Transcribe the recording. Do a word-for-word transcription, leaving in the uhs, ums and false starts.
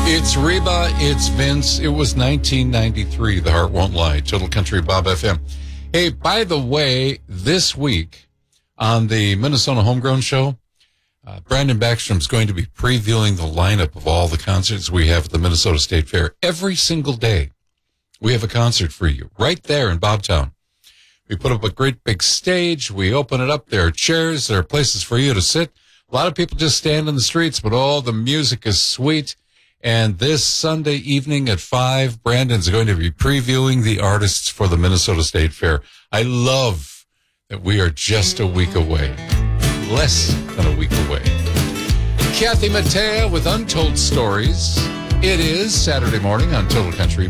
It's Reba, it's Vince. It was nineteen ninety-three, The Heart Won't Lie, Total Country Bob F M. Hey, by the way, this week on the Minnesota Homegrown Show, uh, Brandon Backstrom's going to be previewing the lineup of all the concerts we have at the Minnesota State Fair. Every single day, we have a concert for you right there in Bobtown. We put up a great big stage. We open it up. There are chairs. There are places for you to sit. A lot of people just stand in the streets, but all the music is sweet. And this Sunday evening at five, Brandon's going to be previewing the artists for the Minnesota State Fair. I love that we are just a week away, less than a week away. Kathy Mattea with Untold Stories. It is Saturday morning on Total Country